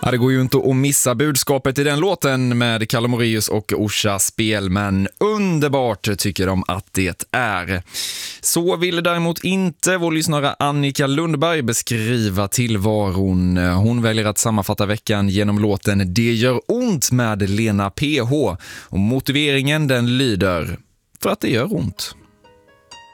Ja, det går ju inte att missa budskapet i den låten med Kalle Moraeus och Orsa Spel, men underbart tycker de att det är. Så ville däremot inte vår lyssnare Annika Lundberg beskriva tillvaron. Hon väljer att sammanfatta veckan genom låten Det gör ont med Lena PH. Och motiveringen den lyder: för att det gör ont.